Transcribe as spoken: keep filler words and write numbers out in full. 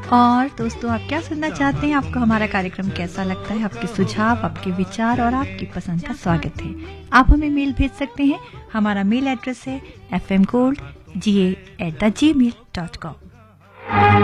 और दोस्तों, आप क्या सुनना चाहते हैं? आपको हमारा कार्यक्रम कैसा लगता है? आपके सुझाव, आपके विचार और आपकी पसंद का स्वागत है। आप हमें मेल भेज सकते हैं। हमारा मेल एड्रेस है F M gold ji A at the ji mail dot com.